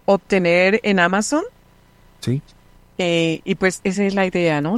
obtener en Amazon. Sí. Y pues esa es la idea, ¿no?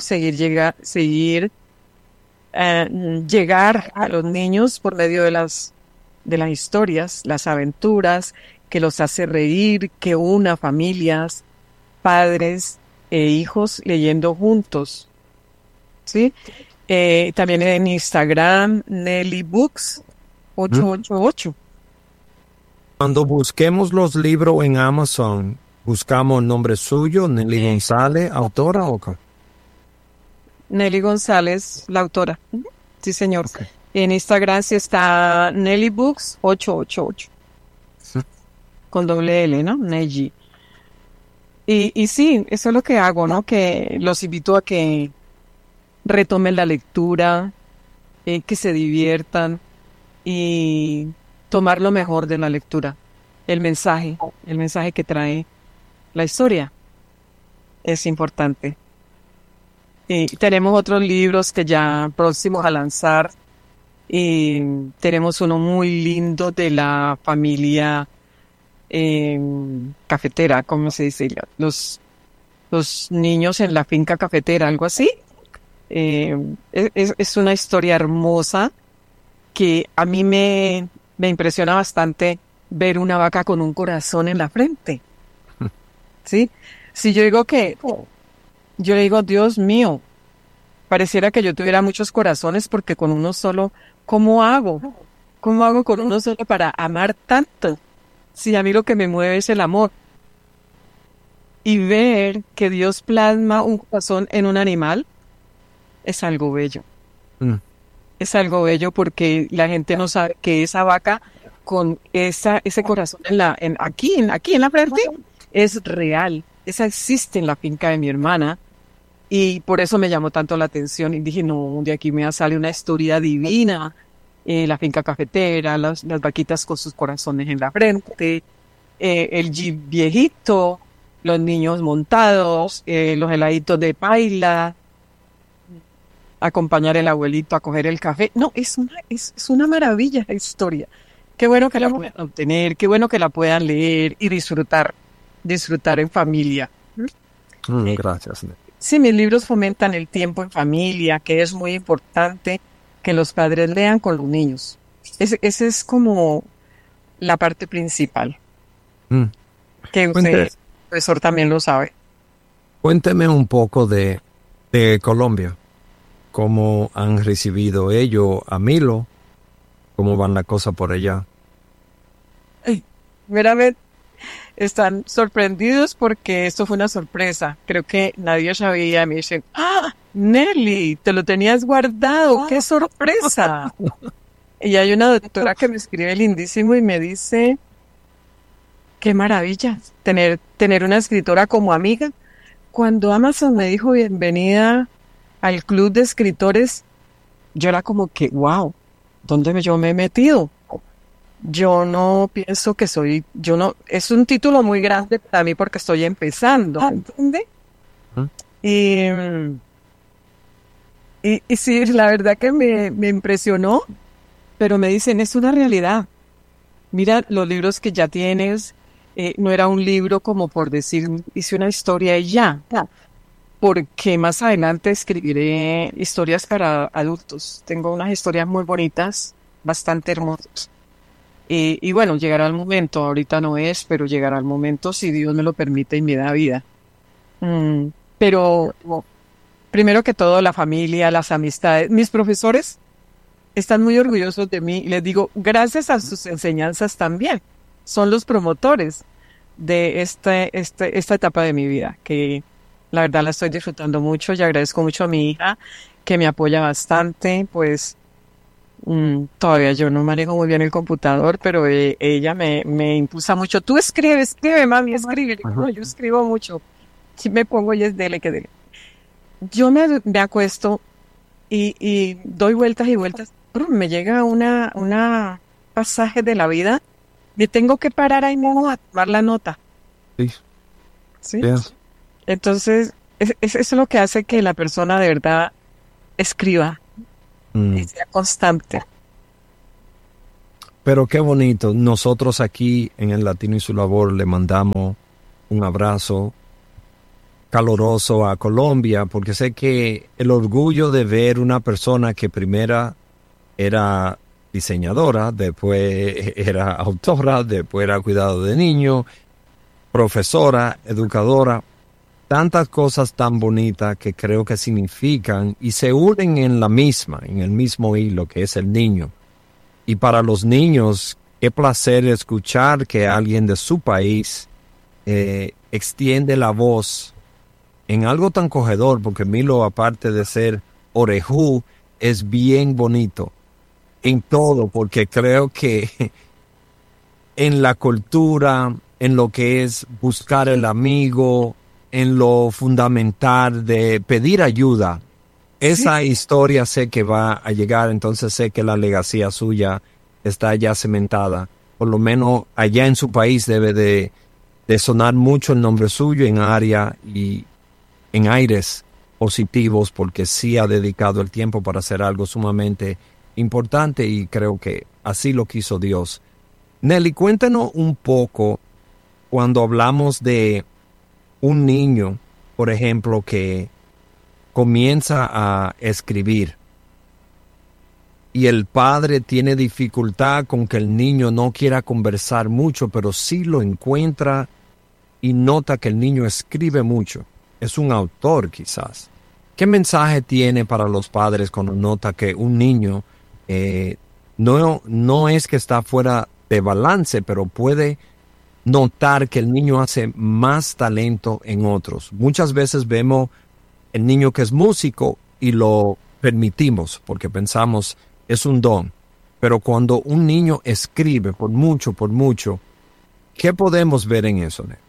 Llegar a los niños por medio de las historias, las aventuras, que los hace reír, que una familias, padres e hijos leyendo juntos, ¿sí? También en Instagram, Nelly Books ¿Mm? 888. Cuando busquemos los libros en Amazon, buscamos el nombre suyo, Nelly González, autora o qué? Nelly González, la autora. Ujú. Sí, señor. Ok. En Instagram sí está Nelly Books 888, Sí. con doble L, ¿no? Nelly. Y sí, eso es lo que hago, ¿no? Que los invito a que retomen la lectura, que se diviertan y tomar lo mejor de la lectura. El mensaje que trae la historia es importante. Y tenemos otros libros que ya próximos a lanzar. Y tenemos uno muy lindo de la familia eh, cafetera, ¿cómo se dice? Los niños en la finca cafetera, algo así. Eh, es una historia hermosa que a mí me impresiona bastante ver una vaca con un corazón en la frente, ¿sí? Si yo digo yo le digo, Dios mío, pareciera que yo tuviera muchos corazones porque con uno solo, ¿cómo hago? ¿Cómo hago con uno solo para amar tanto? Si a mí lo que me mueve es el amor. Y ver que Dios plasma un corazón en un animal es algo bello. Mm. Es algo bello porque la gente no sabe que esa vaca con ese corazón aquí en la frente es real. Esa existe en la finca de mi hermana y por eso me llamó tanto la atención y dije, no, de aquí me sale una historia divina. La finca cafetera, las vaquitas con sus corazones en la frente, el jeep viejito, los niños montados, los heladitos de paila, acompañar al abuelito a coger el café. No, es una maravilla la historia. Qué bueno que la puedan obtener, qué bueno que la puedan leer y disfrutar en familia. Gracias, Nelly. Sí, mis libros fomentan el tiempo en familia, que es muy importante que los padres lean con los niños. Ese es como la parte principal, Mm. que usted, Cuente- profesor, también lo sabe. Cuénteme un poco de Colombia. ¿Cómo han recibido ellos a Milo? ¿Cómo van las cosas por allá? Ay, veramente, están sorprendidos porque esto fue una sorpresa. Creo que nadie sabía. Me dicen, ¡ah, Nelly! Te lo tenías guardado. ¡Qué sorpresa! Y hay una doctora que me escribe lindísimo y me dice, qué maravilla tener una escritora como amiga. Cuando Amazon me dijo bienvenida al club de escritores, yo era como que, wow, yo me he metido? Yo no pienso que yo no, es un título muy grande para mí porque estoy empezando, ¿entiende? ¿Mm? Y, y sí, la verdad que me impresionó, pero me dicen, es una realidad. Mira los libros que ya tienes, no era un libro como por decir, hice una historia y ya, porque más adelante escribiré historias para adultos. Tengo unas historias muy bonitas, bastante hermosas. Y bueno, llegará el momento, ahorita no es, pero llegará el momento si Dios me lo permite y me da vida. Mm, pero primero que todo, la familia, las amistades, mis profesores están muy orgullosos de mí y les digo, gracias a sus enseñanzas también. Son los promotores de esta etapa de mi vida, que la verdad la estoy disfrutando mucho y agradezco mucho a mi hija que me apoya bastante, pues todavía yo no manejo muy bien el computador, pero ella me impulsa mucho. Tú escribe, mami, escribe. Ajá. No, yo escribo mucho. Si me pongo y es dele que dele. Yo me acuesto y doy vueltas y vueltas. Me llega una pasaje de la vida. Me tengo que parar ahí mismo a tomar la nota, Sí, ¿sí? bien. Entonces, eso es lo que hace que la persona de verdad escriba y Mm. sea constante. Pero qué bonito. Nosotros aquí en el Latino y su labor le mandamos un abrazo caloroso a Colombia, porque sé que el orgullo de ver una persona que primero era diseñadora, después era autora, después era cuidado de niños, profesora, educadora, tantas cosas tan bonitas que creo que significan y se unen en la misma, en el mismo hilo que es el niño. Y para los niños, qué placer escuchar que alguien de su país extiende la voz en algo tan cogedor, porque Milo, aparte de ser orejú, es bien bonito en todo, porque creo que en la cultura, en lo que es buscar el amigo, en lo fundamental de pedir ayuda, Sí. esa historia sé que va a llegar, entonces sé que la legacía suya está ya cementada. Por lo menos allá en su país debe de sonar mucho el nombre suyo en área y en aires positivos, porque sí ha dedicado el tiempo para hacer algo sumamente importante y creo que así lo quiso Dios. Nelly, cuéntanos un poco cuando hablamos de un niño, por ejemplo, que comienza a escribir y el padre tiene dificultad con que el niño no quiera conversar mucho, pero sí lo encuentra y nota que el niño escribe mucho. Es un autor quizás. ¿Qué mensaje tiene para los padres cuando nota que un niño no es que está fuera de balance, pero puede notar que el niño hace más talento en otros? Muchas veces vemos el niño que es músico y lo permitimos porque pensamos es un don. Pero cuando un niño escribe por mucho, ¿qué podemos ver en eso, Nelly?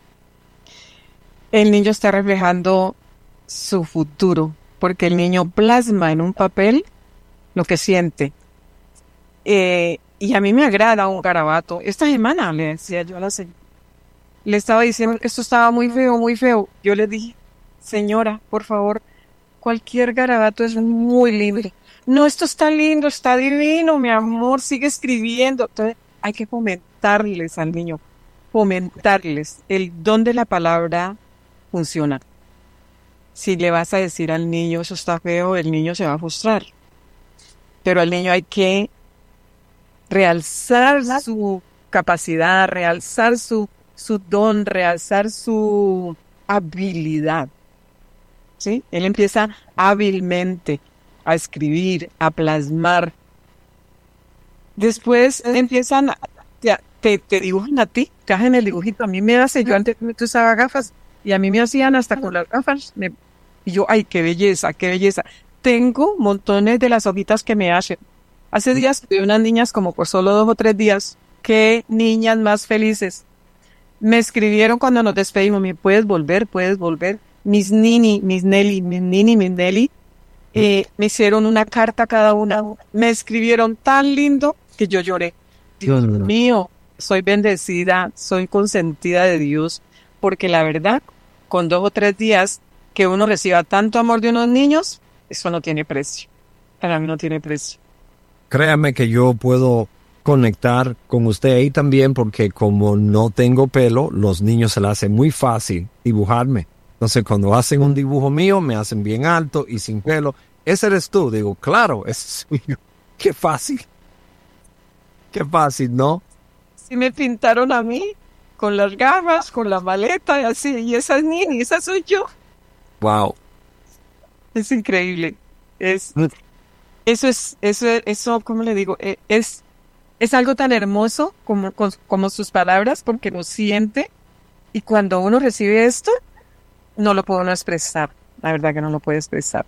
El niño está reflejando su futuro, porque el niño plasma en un papel lo que siente. Y a mí me agrada un garabato. Esta semana le decía yo a la señora, le estaba diciendo que esto estaba muy feo, muy feo. Yo le dije, señora, por favor, cualquier garabato es muy libre. No, esto está lindo, está divino, mi amor, sigue escribiendo. Entonces, hay que fomentarles al niño, fomentarles. El don de la palabra funciona. Si le vas a decir al niño, eso está feo, el niño se va a frustrar. Pero al niño hay que realzar su capacidad, realzar su don, realzar su habilidad. ¿Sí? Él empieza hábilmente a escribir, a plasmar. Después empiezan, te dibujan a ti, te hacen el dibujito. A mí me hace, yo antes usaba gafas y a mí me hacían hasta con las gafas. Y yo, ay, qué belleza, qué belleza. Tengo montones de las hojitas que me hacen. Hace días vi unas niñas como por solo 2 o 3 días. Qué niñas más felices. Me escribieron cuando nos despedimos, me puedes volver, puedes volver. Mis Nini, mis Nelly, mis Nini, mis Nelly, me hicieron una carta cada una. Me escribieron tan lindo que yo lloré. Dios mío, soy bendecida, soy consentida de Dios, porque la verdad, con 2 o 3 días que uno reciba tanto amor de unos niños, eso no tiene precio. Para mí no tiene precio. Créame que yo puedo conectar con usted ahí también porque como no tengo pelo, los niños se les hace muy fácil dibujarme. Entonces cuando hacen un dibujo mío, me hacen bien alto y sin pelo. Ese eres tú. Digo, claro, ese soy yo. Qué fácil. Qué fácil, ¿no? Sí me pintaron a mí, con las gafas, con la maleta y así, y esa es Nini, esa soy yo. Wow. Es increíble. Eso, ¿cómo le digo? Es algo tan hermoso como sus palabras, porque lo siente, y cuando uno recibe esto, no lo puede uno expresar. La verdad que no lo puede expresar.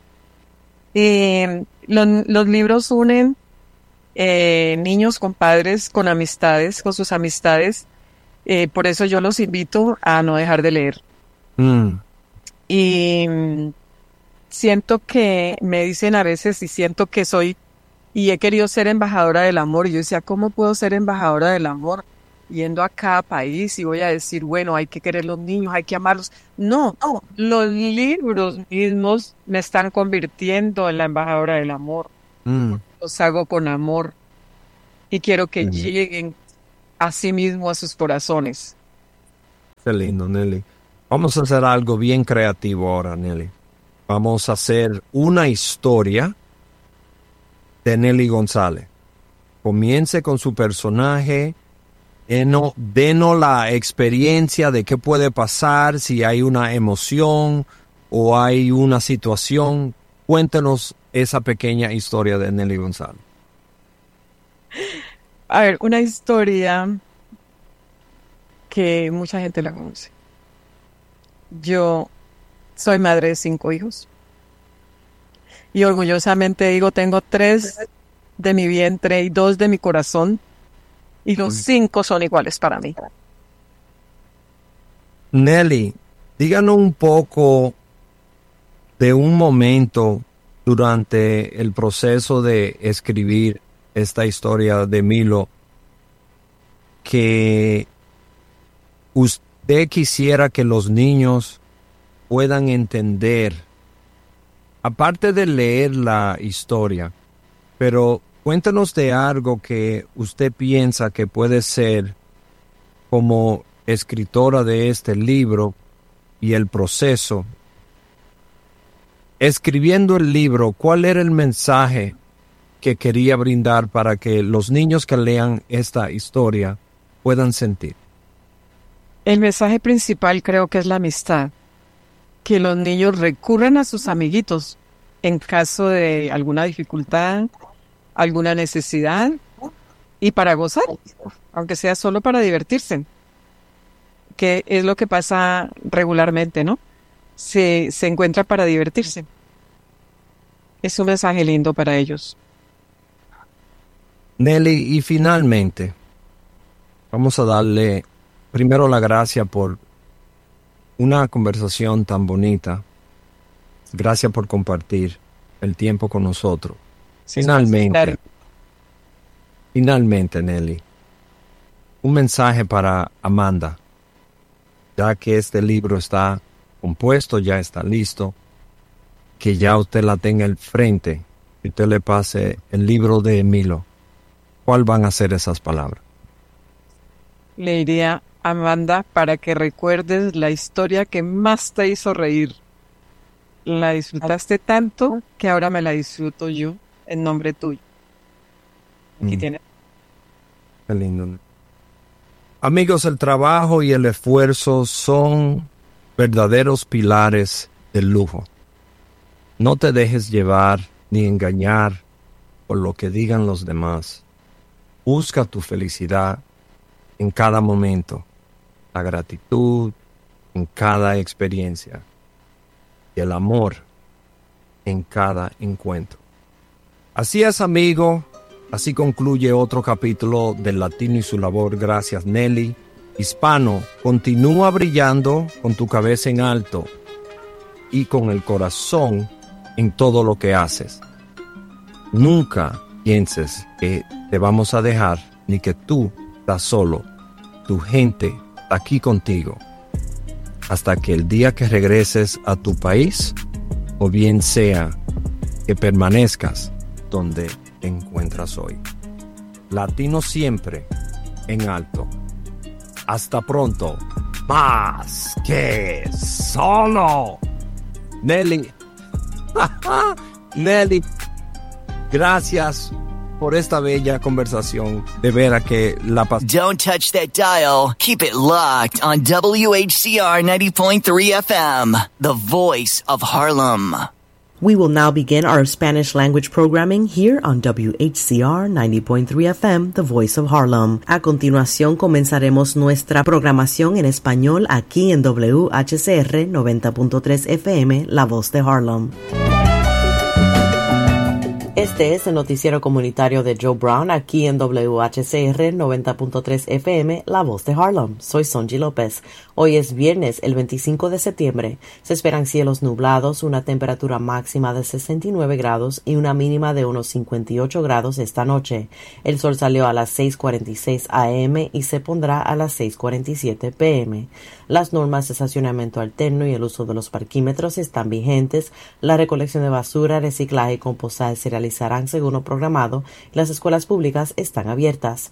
Los libros unen niños con padres, con amistades, con sus amistades. Por eso yo los invito a no dejar de leer. Mm. Y siento que me dicen a veces y siento que soy y he querido ser embajadora del amor. Y yo decía, ¿cómo puedo ser embajadora del amor? Yendo a cada país y voy a decir, bueno, hay que querer los niños, hay que amarlos. No, los libros mismos me están convirtiendo en la embajadora del amor. Mm. Los hago con amor y quiero que Mm. lleguen a sí mismo a sus corazones. Qué lindo, Nelly. Vamos a hacer algo bien creativo ahora, Nelly. Vamos a hacer una historia de Nelly González. Comience con su personaje, denos la experiencia de qué puede pasar, si hay una emoción o hay una situación. Cuéntenos esa pequeña historia de Nelly González. A ver, una historia que mucha gente la conoce. Yo soy madre de 5 hijos y orgullosamente digo, tengo 3 de mi vientre y 2 de mi corazón, y los 5 son iguales para mí. Nelly, díganos un poco de un momento durante el proceso de escribir esta historia de Milo que usted quisiera que los niños puedan entender, aparte de leer la historia, pero cuéntanos de algo que usted piensa que puede ser como escritora de este libro y el proceso. Escribiendo el libro, ¿cuál era el mensaje que quería brindar para que los niños que lean esta historia puedan sentir? El mensaje principal creo que es la amistad, que los niños recurran a sus amiguitos en caso de alguna dificultad, alguna necesidad, y para gozar, aunque sea solo para divertirse, que es lo que pasa regularmente, ¿no? Se encuentra para divertirse. Es un mensaje lindo para ellos. Nelly, y finalmente, vamos a darle primero la gracia por una conversación tan bonita. Gracias por compartir el tiempo con nosotros. Finalmente, Nelly, un mensaje para Amanda, ya que este libro está compuesto, ya está listo, que ya usted la tenga al frente y usted le pase el libro de Milo. ¿Cuál van a ser esas palabras? Le diría, Amanda, para que recuerdes la historia que más te hizo reír. La disfrutaste tanto que ahora me la disfruto yo en nombre tuyo. Aquí tiene. Qué lindo. Amigos, el trabajo y el esfuerzo son verdaderos pilares del lujo. No te dejes llevar ni engañar por lo que digan los demás. Busca tu felicidad en cada momento, la gratitud en cada experiencia y el amor en cada encuentro. Así es, amigo. Así concluye otro capítulo del Latino y su labor. Gracias, Nelly. Hispano, continúa brillando con tu cabeza en alto y con el corazón en todo lo que haces. Nunca pienses que te vamos a dejar ni que tú estás solo. Tu gente está aquí contigo hasta que el día que regreses a tu país, o bien sea que permanezcas donde te encuentras hoy. Latino siempre en alto. Hasta pronto. Más que solo. Nelly. Nelly, gracias por esta bella conversación. De veras que la pasé. Don't touch that dial. Keep it locked on WHCR 90.3 FM, the voice of Harlem. We will now begin our Spanish language programming here on WHCR 90.3 FM, The Voice of Harlem. A continuación comenzaremos nuestra programación en español aquí en WHCR 90.3 FM, La Voz de Harlem. Este es el noticiero comunitario de Joe Brown aquí en WHCR 90.3 FM, La Voz de Harlem. Soy Sonji López. Hoy es viernes, el 25 de septiembre. Se esperan cielos nublados, una temperatura máxima de 69 grados y una mínima de unos 58 grados esta noche. El sol salió a las 6:46 a.m. y se pondrá a las 6:47 p.m. Las normas de estacionamiento alterno y el uso de los parquímetros están vigentes. La recolección de basura, reciclaje y compostaje se realizarán según lo programado. Las escuelas públicas están abiertas.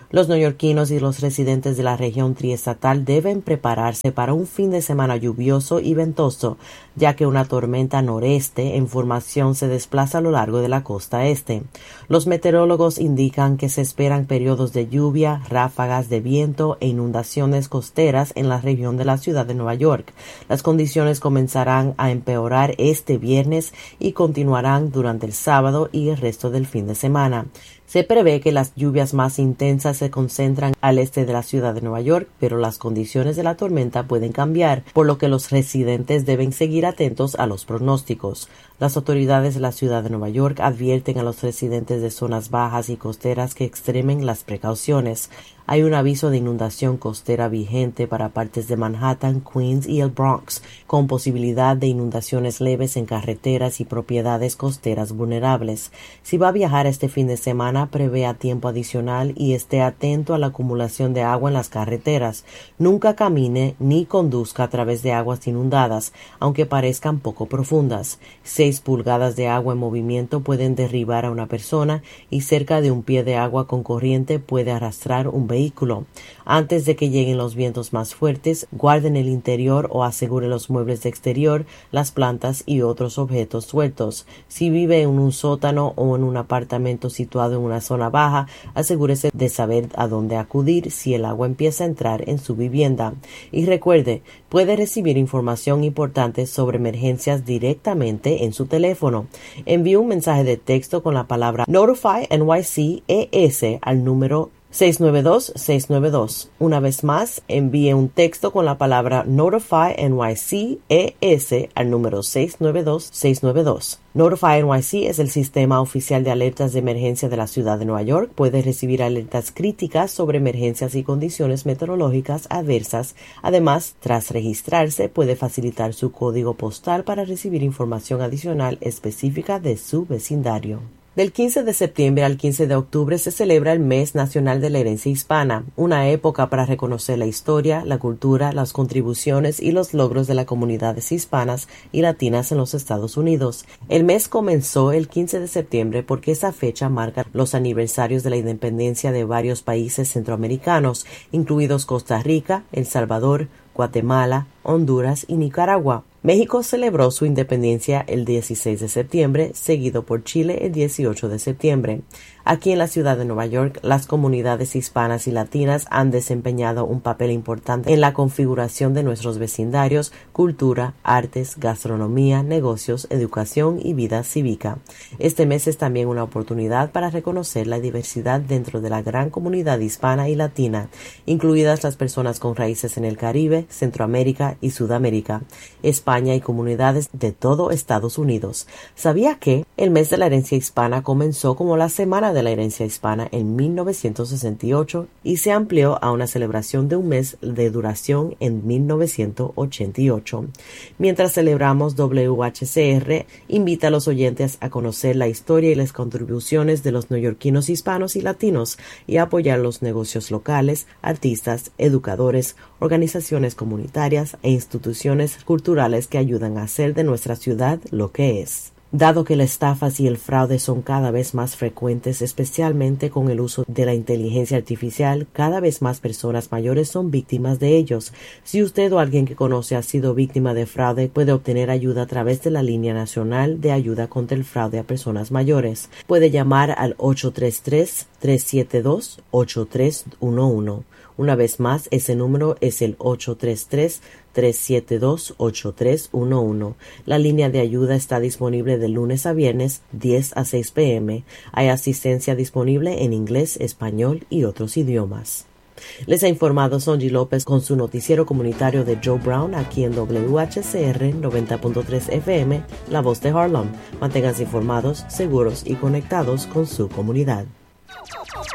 Los neoyorquinos y los residentes de la región triestatal deben prepararse para un fin de semana lluvioso y ventoso, ya que una tormenta noreste en formación se desplaza a lo largo de la costa este. Los meteorólogos indican que se esperan periodos de lluvia, ráfagas de viento e inundaciones costeras en la región de la ciudad de Nueva York. Las condiciones comenzarán a empeorar este viernes y continuarán durante el sábado y el resto del fin de semana. Se prevé que las lluvias más intensas se concentran al este de la ciudad de Nueva York, pero las condiciones de la tormenta pueden cambiar, por lo que los residentes deben seguir atentos a los pronósticos. Las autoridades de la ciudad de Nueva York advierten a los residentes de zonas bajas y costeras que extremen las precauciones. Hay un aviso de inundación costera vigente para partes de Manhattan, Queens y el Bronx, con posibilidad de inundaciones leves en carreteras y propiedades costeras vulnerables. Si va a viajar este fin de semana, prevea tiempo adicional y esté atento a la acumulación de agua en las carreteras. Nunca camine ni conduzca a través de aguas inundadas, aunque parezcan poco profundas. 6 pulgadas de agua en movimiento pueden derribar a una persona y cerca de un pie de agua con corriente puede arrastrar un vehículo. Antes de que lleguen los vientos más fuertes, guarden el interior o asegure los muebles de exterior, las plantas y otros objetos sueltos. Si vive en un sótano o en un apartamento situado en una zona baja, asegúrese de saber a dónde acudir si el agua empieza a entrar en su vivienda. Y recuerde, puede recibir información importante sobre emergencias directamente en su teléfono. Envíe un mensaje de texto con la palabra Notify NYC ES al número 692-692. Una vez más, envíe un texto con la palabra Notify NYC ES al número 692-692. Notify NYC es el sistema oficial de alertas de emergencia de la ciudad de Nueva York. Puede recibir alertas críticas sobre emergencias y condiciones meteorológicas adversas. Además, tras registrarse, puede facilitar su código postal para recibir información adicional específica de su vecindario. Del 15 de septiembre al 15 de octubre se celebra el Mes Nacional de la Herencia Hispana, una época para reconocer la historia, la cultura, las contribuciones y los logros de las comunidades hispanas y latinas en los Estados Unidos. El mes comenzó el 15 de septiembre porque esa fecha marca los aniversarios de la independencia de varios países centroamericanos, incluidos Costa Rica, El Salvador, Guatemala, Honduras y Nicaragua. México celebró su independencia el 16 de septiembre, seguido por Chile el 18 de septiembre. Aquí en la ciudad de Nueva York, las comunidades hispanas y latinas han desempeñado un papel importante en la configuración de nuestros vecindarios, cultura, artes, gastronomía, negocios, educación y vida cívica. Este mes es también una oportunidad para reconocer la diversidad dentro de la gran comunidad hispana y latina, incluidas las personas con raíces en el Caribe, Centroamérica y Sudamérica, España y comunidades de todo Estados Unidos. ¿Sabía que el mes de la herencia hispana comenzó como la Semana de la Herencia Hispana en 1968 y se amplió a una celebración de un mes de duración en 1988? Mientras celebramos, WHCR invita a los oyentes a conocer la historia y las contribuciones de los neoyorquinos hispanos y latinos y a apoyar los negocios locales, artistas, educadores, organizaciones comunitarias e instituciones culturales que ayudan a hacer de nuestra ciudad lo que es. Dado que las estafas y el fraude son cada vez más frecuentes, especialmente con el uso de la inteligencia artificial, cada vez más personas mayores son víctimas de ellos. Si usted o alguien que conoce ha sido víctima de fraude, puede obtener ayuda a través de la Línea Nacional de Ayuda contra el Fraude a Personas Mayores. Puede llamar al 833-372-8311. Una vez más, ese número es el 833-372-8311. La línea de ayuda está disponible de lunes a viernes, 10 a 6 p.m. Hay asistencia disponible en inglés, español y otros idiomas. Les ha informado Sonji López con su noticiero comunitario de Joe Brown aquí en WHCR 90.3 FM, La Voz de Harlem. Manténganse informados, seguros y conectados con su comunidad.